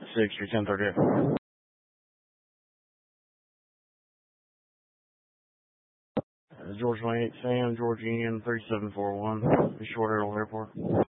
6, you're 1038. George 28 Sam, George Union 3741, Short Arrow Airport.